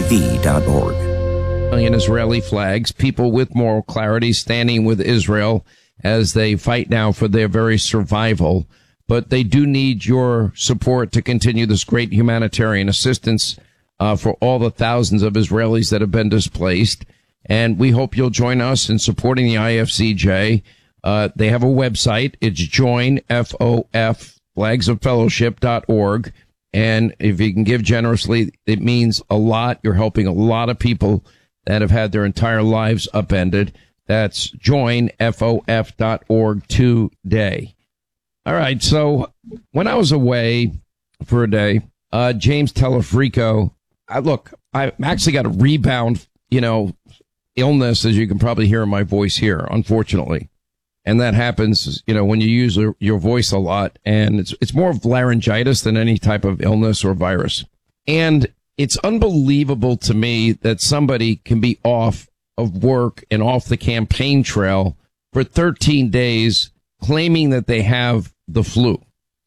Million Israeli flags, people with moral clarity standing with Israel as they fight now for their very survival. But they do need your support to continue this great humanitarian assistance for all the thousands of Israelis that have been displaced. And we hope you'll join us in supporting the IFCJ. They have a website. It's joinfof.flagsofFellowship.org. And if you can give generously, it means a lot. You're helping a lot of people that have had their entire lives upended. That's joinfof.org today. All right. So when I was away for a day, James Telefrico, I actually got a rebound, illness, as you can probably hear in my voice here, unfortunately. And that happens, when you use your voice a lot, and it's more of laryngitis than any type of illness or virus. And it's unbelievable to me that somebody can be off of work and off the campaign trail for 13 days claiming that they have the flu.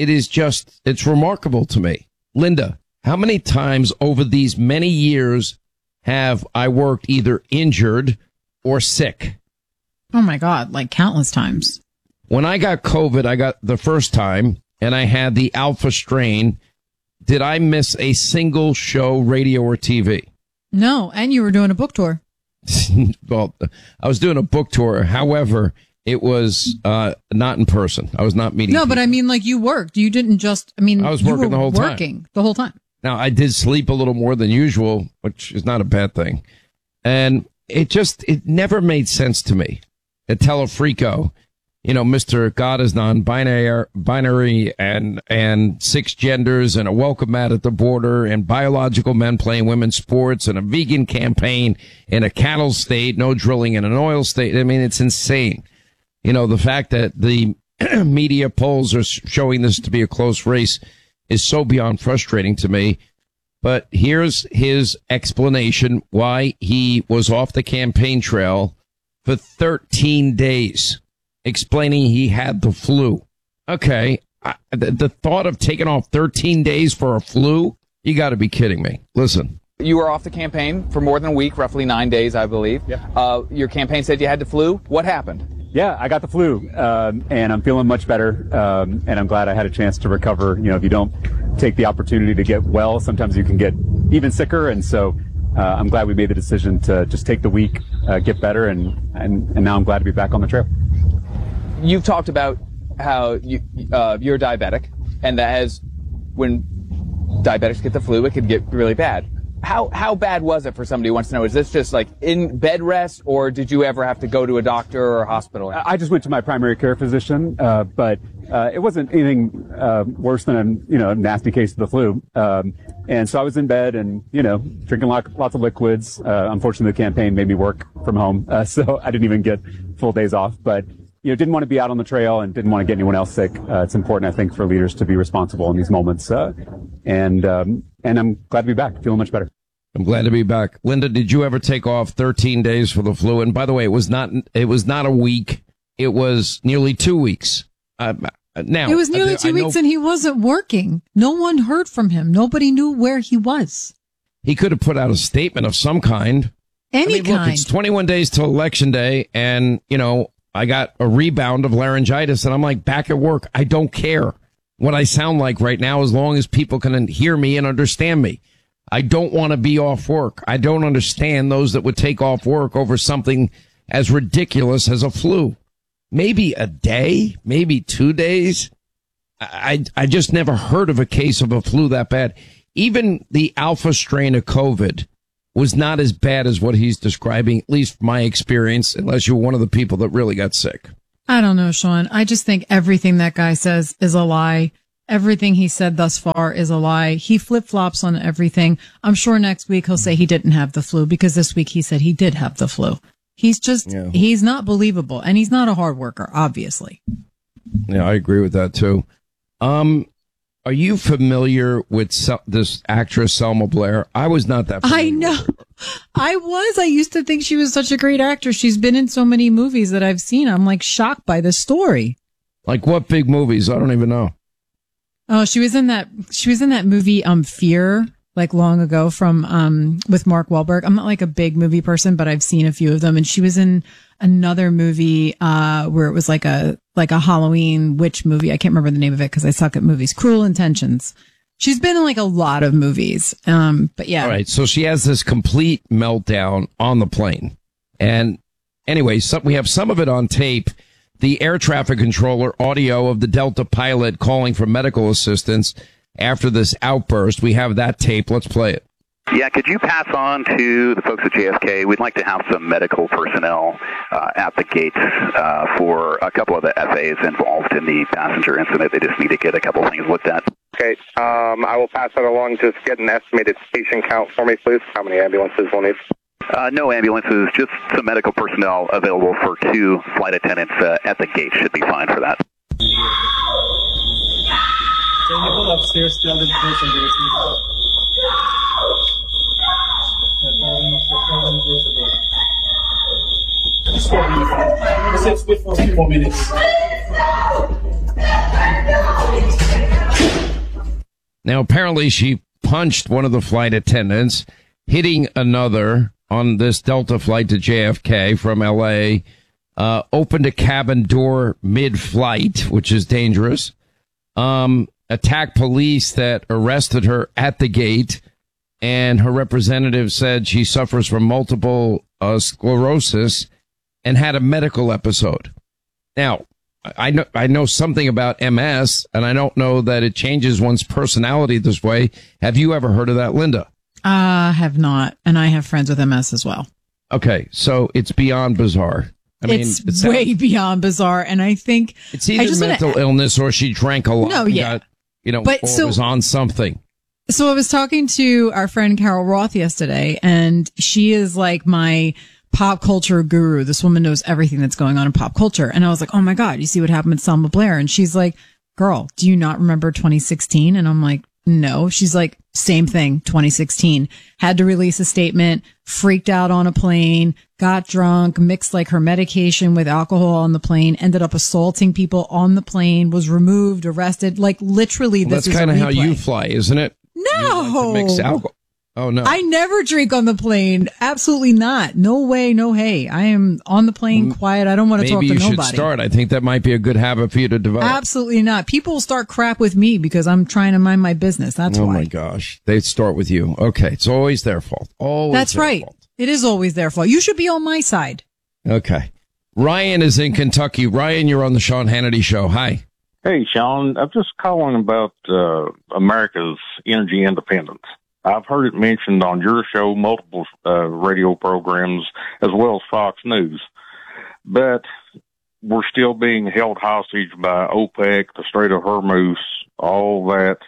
It's remarkable to me. Linda, how many times over these many years have I worked either injured or sick? Oh, my God, like countless times. When I got COVID, I got the first time, and I had the alpha strain. Did I miss a single show, radio or TV? No, and you were doing a book tour. Well, I was doing a book tour. However, it was not in person. I was not meeting people. But I mean, like, you worked. You didn't just, I was working the whole time. The whole time. Now, I did sleep a little more than usual, which is not a bad thing. And it never made sense to me. At Telefrico, Mr. God is non-binary and six genders and a welcome mat at the border and biological men playing women's sports and a vegan campaign in a cattle state, no drilling in an oil state. I mean, it's insane. The fact that the media polls are showing this to be a close race is so beyond frustrating to me. But here's his explanation why he was off the campaign trail for 13 days, explaining he had the flu. Okay, the thought of taking off 13 days for a flu? You got to be kidding me. Listen. You were off the campaign for more than a week, roughly 9 days, I believe. Yeah. Your campaign said you had the flu. What happened? Yeah, I got the flu, and I'm feeling much better, and I'm glad I had a chance to recover. If you don't take the opportunity to get well, sometimes you can get even sicker, and so I'm glad we made the decision to just take the week, get better, and now I'm glad to be back on the trail. You've talked about how you're diabetic, and that when diabetics get the flu, it could get really bad. How bad was it for somebody who wants to know? Is this just like in bed rest, or did you ever have to go to a doctor or a hospital? I just went to my primary care physician, but it wasn't anything worse than a nasty case of the flu. And so I was in bed and drinking lots of liquids. Unfortunately, the campaign made me work from home, so I didn't even get full days off. But didn't want to be out on the trail and didn't want to get anyone else sick. It's important, I think, for leaders to be responsible in these moments. And I'm glad to be back, feeling much better. I'm glad to be back. Linda, did you ever take off 13 days for the flu? And by the way, it was not a week. It was nearly 2 weeks. Now it was nearly 2 weeks and he wasn't working. No one heard from him. Nobody knew where he was. He could have put out a statement of some kind. Kind. Look, it's 21 days till Election Day. And, I got a rebound of laryngitis and I'm like back at work. I don't care what I sound like right now as long as people can hear me and understand me. I don't want to be off work. I don't understand those that would take off work over something as ridiculous as a flu. Maybe a day, maybe 2 days. I just never heard of a case of a flu that bad. Even the alpha strain of COVID was not as bad as what he's describing, at least from my experience, unless you're one of the people that really got sick. I don't know, Sean. I just think everything that guy says is a lie. Everything he said thus far is a lie. He flip-flops on everything. I'm sure next week he'll say he didn't have the flu because this week he said he did have the flu. He's he's not believable, and he's not a hard worker, obviously. Yeah, I agree with that, too. Are you familiar with this actress, Selma Blair? I was not that familiar. I know. I used to think she was such a great actress. She's been in so many movies that I've seen. I'm like shocked by this story. Like what big movies? I don't even know. Oh, she was in that movie, Fear. like long ago from with Mark Wahlberg. I'm not like a big movie person, but I've seen a few of them, and she was in another movie where it was like a Halloween witch movie. I can't remember the name of it because I suck at movies. Cruel Intentions. She's been in like a lot of movies. But yeah. All right. So she has this complete meltdown on the plane. And anyway, we have some of it on tape. The air traffic controller audio of the Delta pilot calling for medical assistance after this outburst. We have that tape. Let's play it. Yeah, could you pass on to the folks at JFK? We'd like to have some medical personnel at the gates for a couple of the FAs involved in the passenger incident. They just need to get a couple things looked at. Okay, I will pass that along. Just get an estimated patient count for me, please. How many ambulances we'll need? No ambulances, just some medical personnel available for 2 flight attendants at the gate should be fine for that. Can you go upstairs to the person there? Let's wait for a few more minutes. Now, apparently she punched one of the flight attendants, hitting another on this Delta flight to JFK from L.A., opened a cabin door mid-flight, which is dangerous, attacked police that arrested her at the gate, and her representative said she suffers from multiple sclerosis and had a medical episode. Now, I know something about MS, and I don't know that it changes one's personality this way. Have you ever heard of that, Linda? I have not, and I have friends with MS as well. Okay, so it's beyond bizarre. It's way beyond bizarre, and I think it's either mental illness or she drank a lot. No, yeah, or was on something. So I was talking to our friend Carol Roth yesterday, and she is like my pop culture guru. This woman knows everything that's going on in pop culture. And I was like, oh my God, you see what happened with Selma Blair? And she's like, girl, do you not remember 2016? And I'm like, no. She's like, same thing, 2016. Had to release a statement, freaked out on a plane, got drunk, mixed like her medication with alcohol on the plane, ended up assaulting people on the plane, was removed, arrested. Like literally, this is that's kind of how you fly, isn't it? No. You like to mix alcohol. Oh, no. I never drink on the plane. Absolutely not. No way, no hey. I am on the plane quiet. I don't want to talk to nobody. Maybe you should start. I think that might be a good habit for you to develop. Absolutely not. People start crap with me because I'm trying to mind my business. That's why. Oh, my gosh. They start with you. Okay. It's always their fault. Always. That's right. Fault. It is always their fault. You should be on my side. Okay. Ryan is in Kentucky. Ryan, you're on the Sean Hannity Show. Hi. Hey, Sean. I'm just calling about America's energy independence. I've heard it mentioned on your show, multiple radio programs, as well as Fox News. But we're still being held hostage by OPEC, the Strait of Hormuz, all that.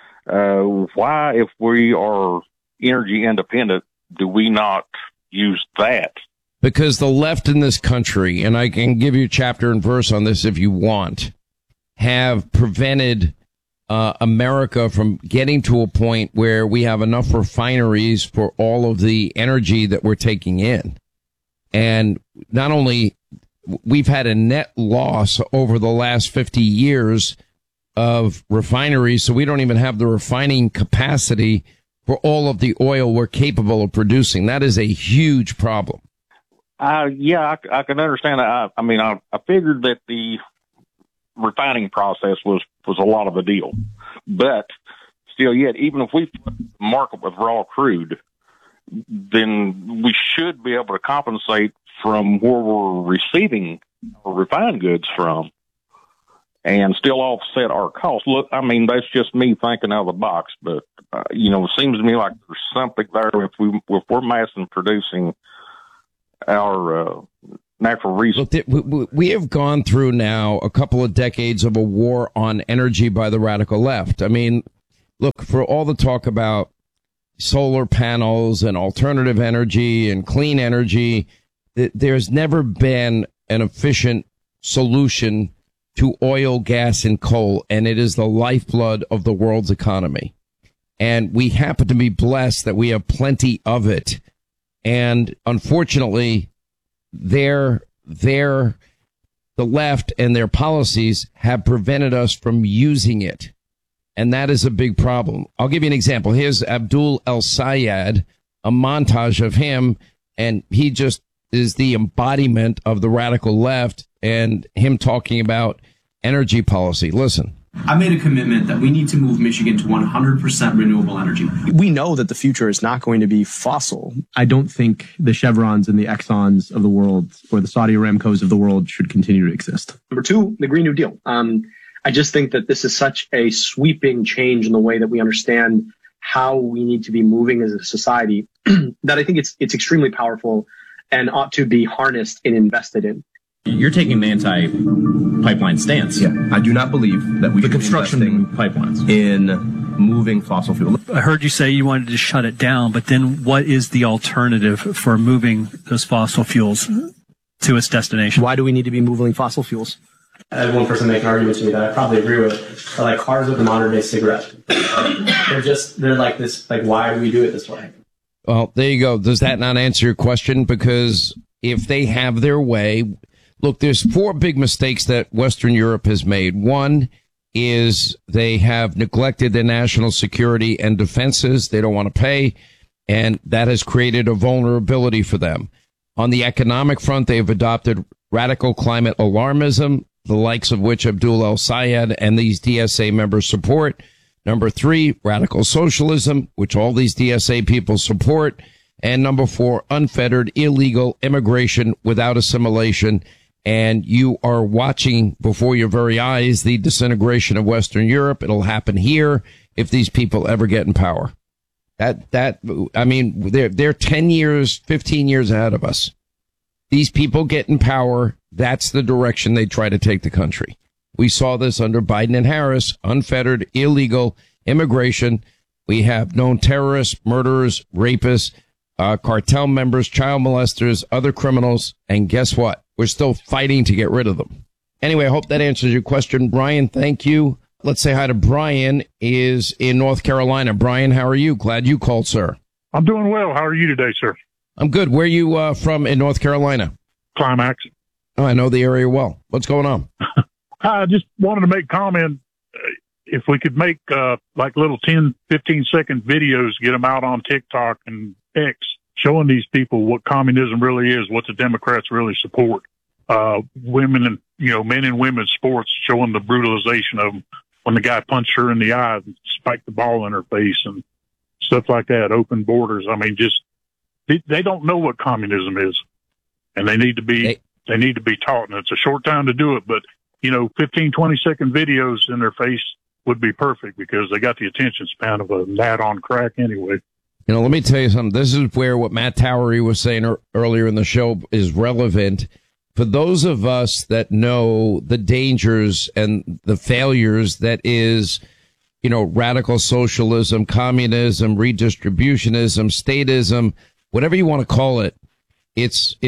Why, if we are energy independent, do we not use that? Because the left in this country, and I can give you chapter and verse on this if you want, have prevented America from getting to a point where we have enough refineries for all of the energy that we're taking in. And not only we've had a net loss over the last 50 years of refineries, so we don't even have the refining capacity for all of the oil we're capable of producing. That is a huge problem. Yeah, I can understand that. I figured that the refining process was a lot of a deal, but still yet, even if we market with raw crude, then we should be able to compensate from where we're receiving our refined goods from and still offset our costs. Look, that's just me thinking out of the box, but it seems to me like there's something there if we're mass producing our natural resources. Look, we have gone through now a couple of decades of a war on energy by the radical left. Look, for all the talk about solar panels and alternative energy and clean energy, there's never been an efficient solution to oil, gas, and coal, and it is the lifeblood of the world's economy. And we happen to be blessed that we have plenty of it. And unfortunately, the left and their policies have prevented us from using it. And that is a big problem. I'll give you an example. Here's Abdul El-Sayed, a montage of him, and he just is the embodiment of the radical left, and him talking about energy policy. Listen. I made a commitment that we need to move Michigan to 100% renewable energy. We know that the future is not going to be fossil. I don't think the Chevrons and the Exxons of the world or the Saudi Aramcos of the world should continue to exist. Number two, the Green New Deal. I just think that this is such a sweeping change in the way that we understand how we need to be moving as a society that I think it's extremely powerful and ought to be harnessed and invested in. You're taking the anti-pipeline stance. Yeah, I do not believe that we should be investing pipelines in moving fossil fuel. I heard you say you wanted to shut it down, but then what is the alternative for moving those fossil fuels to its destination? Why do we need to be moving fossil fuels? I had one person make an argument to me that I probably agree with. They're like cars with a modern day cigarette. They're like this, like, why do we do it this way? Well, there you go. Does that not answer your question? Because if they have their way, look, there's 4 big mistakes that Western Europe has made. One is they have neglected their national security and defenses. They don't want to pay, and that has created a vulnerability for them. On the economic front, they've adopted radical climate alarmism, the likes of which Abdul El-Sayed and these DSA members support. Number 3, radical socialism, which all these DSA people support. And number 4, unfettered illegal immigration without assimilation. And you are watching before your very eyes the disintegration of Western Europe. It'll happen here if these people ever get in power. I mean, they're 10 years, 15 years ahead of us. These people get in power. That's the direction they try to take the country. We saw this under Biden and Harris, unfettered, illegal immigration. We have known terrorists, murderers, rapists, cartel members, child molesters, other criminals. And guess what? We're still fighting to get rid of them. Anyway, I hope that answers your question. Brian, thank you. Let's say hi to Brian, is in North Carolina. Brian, how are you? Glad you called, sir. I'm doing well. How are you today, sir? I'm good. Where are you from in North Carolina? Climax. Oh, I know the area well. What's going on? I just wanted to make a comment. If we could make like little 10, 15-second videos, get them out on TikTok and X, showing these people what communism really is, what the Democrats really support. Women and, men and women's sports, showing the brutalization of them when the guy punched her in the eye and spiked the ball in her face and stuff like that, open borders. I mean, just, they don't know what communism is, and they need to be taught. And it's a short time to do it, but 15, 20-second videos in their face would be perfect because they got the attention span of a gnat on crack anyway. Let me tell you something. This is where what Matt Towery was saying earlier in the show is relevant. For those of us that know the dangers and the failures that is, radical socialism, communism, redistributionism, statism, whatever you want to call it, it's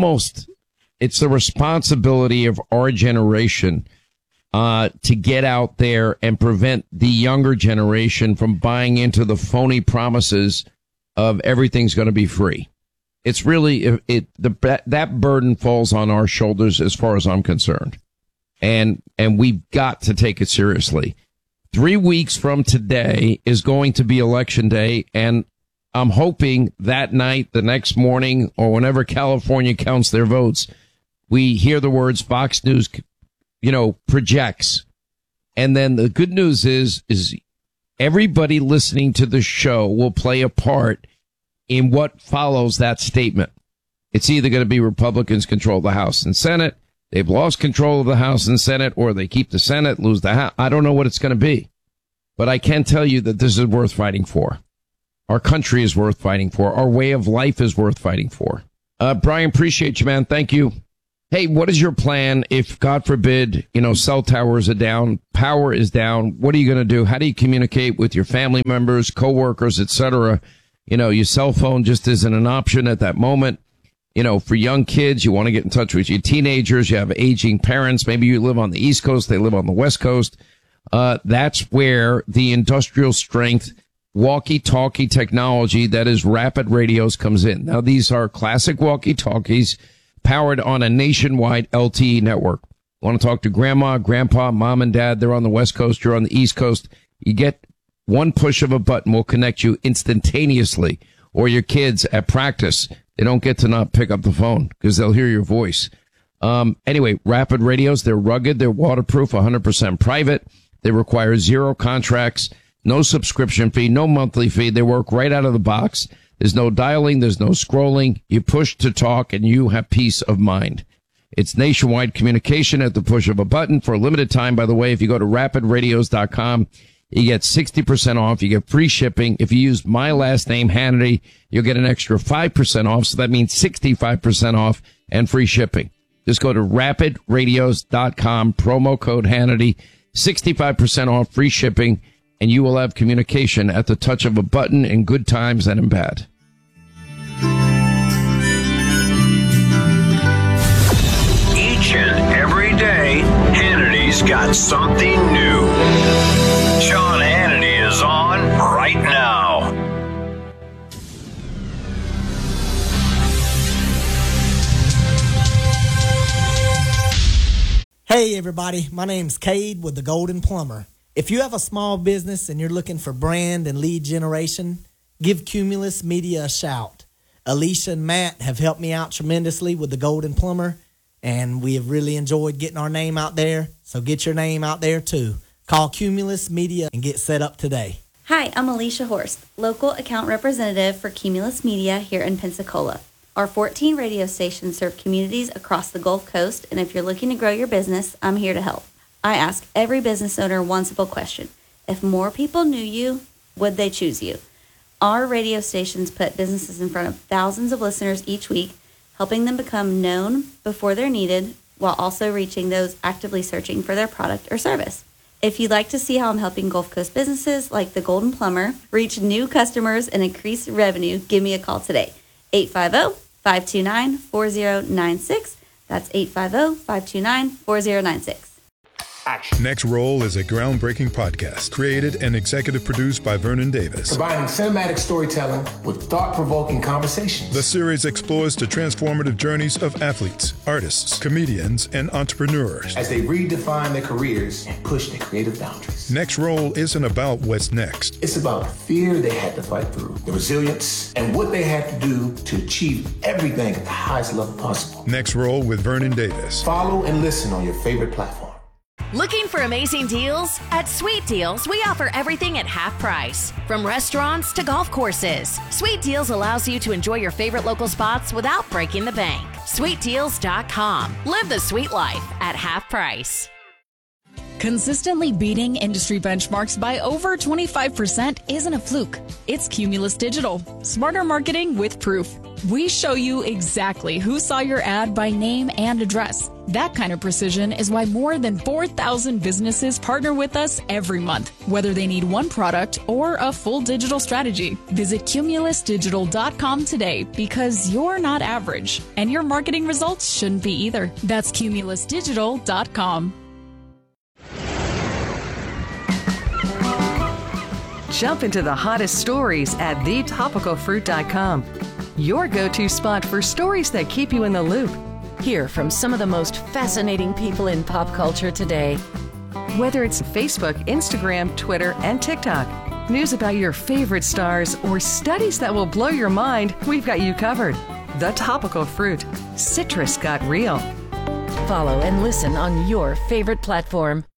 the responsibility of our generation to get out there and prevent the younger generation from buying into the phony promises of everything's going to be free. It's really that burden falls on our shoulders as far as I'm concerned, and we've got to take it seriously. 3 weeks from today is going to be election day, and I'm hoping that night, the next morning, or whenever California counts their votes, we hear the words Fox News, projects. And then the good news is everybody listening to the show will play a part in what follows that statement. It's either going to be Republicans control the House and Senate, they've lost control of the House and Senate, or they keep the Senate, lose the House. I don't know what it's going to be, but I can tell you that this is worth fighting for. Our country is worth fighting for. Our way of life is worth fighting for. Brian, appreciate you, man. Thank you. Hey, what is your plan if, God forbid, cell towers are down, power is down? What are you going to do? How do you communicate with your family members, coworkers, etc.? Your cell phone just isn't an option at that moment. For young kids, you want to get in touch with your teenagers. You have aging parents. Maybe you live on the East Coast. They live on the West Coast. That's where the industrial strength walkie-talkie technology that is Rapid Radios comes in. Now, these are classic walkie-talkies powered on a nationwide LTE network. Want to talk to grandma, grandpa, mom, and dad? They're on the West Coast. You're on the East Coast. You get one push of a button will connect you instantaneously, or your kids at practice. They don't get to not pick up the phone because they'll hear your voice. Anyway, Rapid radios, they're rugged, they're waterproof, 100% private. They require 0 contracts, no subscription fee, no monthly fee. They work right out of the box. There's no dialing, there's no scrolling. You push to talk and you have peace of mind. It's nationwide communication at the push of a button for a limited time. By the way, if you go to rapidradios.com, you get 60% off. You get free shipping. If you use my last name, Hannity, you'll get an extra 5% off. So that means 65% off and free shipping. Just go to rapidradios.com, promo code Hannity, 65% off, free shipping, and you will have communication at the touch of a button in good times and in bad. Each and every day, Hannity's got something new. Sean Hannity is on right now. Hey everybody, my name's Cade with The Golden Plumber. If you have a small business and you're looking for brand and lead generation, give Cumulus Media a shout. Alicia and Matt have helped me out tremendously with The Golden Plumber, and we have really enjoyed getting our name out there, so get your name out there too. Call Cumulus Media and get set up today. Hi, I'm Alicia Horst, local account representative for Cumulus Media here in Pensacola. Our 14 radio stations serve communities across the Gulf Coast, and if you're looking to grow your business, I'm here to help. I ask every business owner one simple question. If more people knew you, would they choose you? Our radio stations put businesses in front of thousands of listeners each week, helping them become known before they're needed, while also reaching those actively searching for their product or service. If you'd like to see how I'm helping Gulf Coast businesses like The Golden Plumber reach new customers and increase revenue, give me a call today. 850-529-4096. That's 850-529-4096. Next Roll is a groundbreaking podcast created and executive produced by Vernon Davis. Combining cinematic storytelling with thought-provoking conversations. The series explores the transformative journeys of athletes, artists, comedians, and entrepreneurs as they redefine their careers and push their creative boundaries. Next Roll isn't about what's next. It's about the fear they had to fight through, the resilience, and what they had to do to achieve everything at the highest level possible. Next Roll with Vernon Davis. Follow and listen on your favorite platform. Looking for amazing deals? At Sweet Deals, we offer everything at half price. From restaurants to golf courses, Sweet Deals allows you to enjoy your favorite local spots without breaking the bank. SweetDeals.com. Live the sweet life at half price. Consistently beating industry benchmarks by over 25% isn't a fluke. It's Cumulus Digital. Smarter marketing with proof. We show you exactly who saw your ad by name and address. That kind of precision is why more than 4,000 businesses partner with us every month, whether they need one product or a full digital strategy. Visit cumulusdigital.com today because you're not average, and your marketing results shouldn't be either. That's cumulusdigital.com. Jump into the hottest stories at thetopicalfruit.com. Your go-to spot for stories that keep you in the loop. Hear from some of the most fascinating people in pop culture today. Whether it's Facebook, Instagram, Twitter, and TikTok, news about your favorite stars, or studies that will blow your mind, we've got you covered. The Topical Fruit. Citrus got real. Follow and listen on your favorite platform.